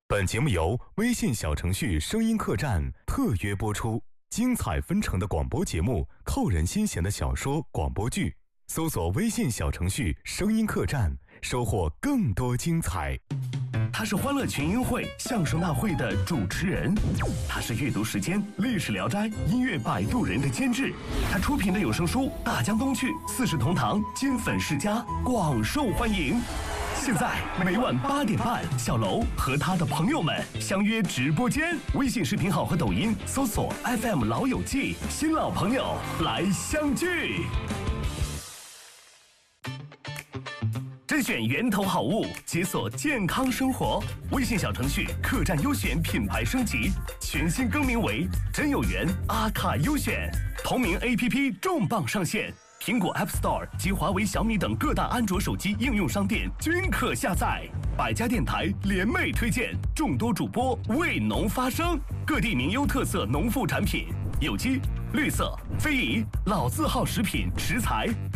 本节目由微信小程序声音客栈特约播出，精彩纷呈的广播节目，扣人心弦的小说广播剧，搜索微信小程序声音客栈，收获更多精彩。 他是欢乐群英会相声大会的主持人，他是阅读时间历史聊斋音乐摆渡人的监制，他出品的有声书《大江东去》《四世同堂》金粉世家广受欢迎。现在每晚8点半，小楼和他的朋友们相约直播间，微信视频号和抖音搜索 FM 老友记，新老朋友来相聚。甄选源头好物，解锁健康生活。微信小程序客栈优选品牌升级，全新更名为真有缘阿卡优选。同名 APP 重磅上线，苹果 App Store 及华为、小米等各大安卓手机应用商店均可下载。百家电台联袂推荐，众多主播为农发声，各地名优特色农副产品，有机、绿色、非遗、老字号食品食材。